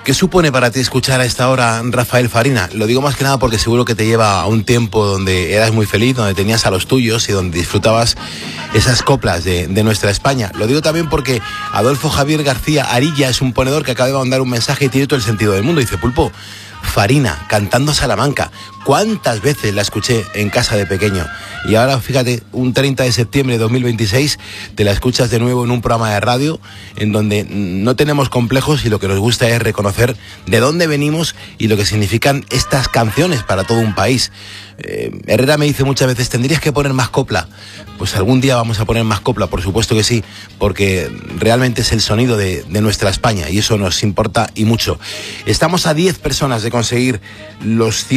¿Qué supone para ti escuchar a esta hora Rafael Farina? Lo digo más que nada porque seguro que te lleva a un tiempo donde eras muy feliz, donde tenías a los tuyos y donde disfrutabas esas coplas de nuestra España. Lo digo también porque Adolfo Javier García Arilla es un ponedor que acaba de mandar un mensaje y tiene todo el sentido del mundo. Dice: Pulpo, Farina, cantando Salamanca. ¿Cuántas veces la escuché en casa de pequeño? Y ahora, fíjate, un 30 de septiembre de 2026, te la escuchas de nuevo en un programa de radio en donde no tenemos complejos y lo que nos gusta es reconocer de dónde venimos y lo que significan estas canciones para todo un país. Herrera me dice muchas veces: tendrías que poner más copla. Pues algún día vamos a poner más copla, por supuesto que sí, porque realmente es el sonido de nuestra España y eso nos importa y mucho. Estamos a 10 personas de conseguir los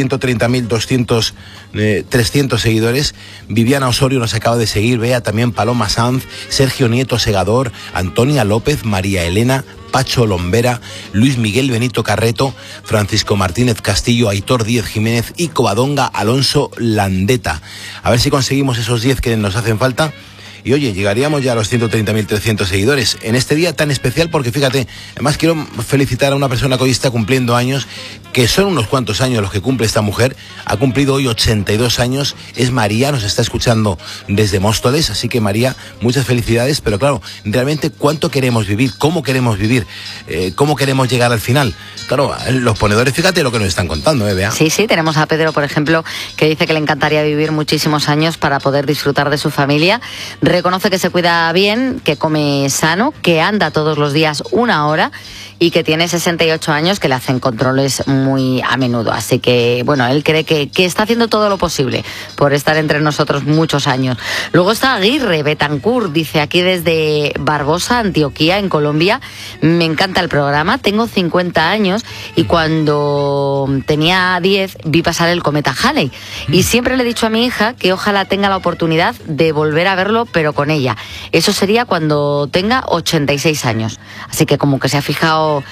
300 seguidores. Viviana Osorio nos acaba de seguir, Bea también, Paloma Sanz, Sergio Nieto Segador, Antonia López, María Elena, Pacho Lombera, Luis Miguel Benito Carreto, Francisco Martínez Castillo, Aitor Díez Jiménez y Covadonga Alonso Landeta. A ver si conseguimos esos 10 que nos hacen falta. Y oye, llegaríamos ya a los 130.300 seguidores en este día tan especial, porque fíjate, además quiero felicitar a una persona que hoy está cumpliendo años, que son unos cuantos años los que cumple esta mujer. Ha cumplido hoy 82 años, es María, nos está escuchando desde Móstoles, así que María, muchas felicidades. Pero claro, realmente cuánto queremos vivir, cómo queremos vivir, cómo queremos llegar al final. Claro, los ponedores, fíjate lo que nos están contando, Bea. Sí, tenemos a Pedro, por ejemplo, que dice que le encantaría vivir muchísimos años para poder disfrutar de su familia. Reconoce que se cuida bien, que come sano, que anda todos los días 1 hora y que tiene 68 años, que le hacen controles muy a menudo. Así que, bueno, él cree que está haciendo todo lo posible por estar entre nosotros muchos años. Luego está Aguirre Betancourt, dice aquí desde Barbosa, Antioquia, en Colombia: me encanta el programa, tengo 50 años y cuando tenía 10 vi pasar el cometa Halley. Y siempre le he dicho a mi hija que ojalá tenga la oportunidad de volver a verlo, pero con ella. Eso sería cuando tenga 86 años. Así que como que se ha fijado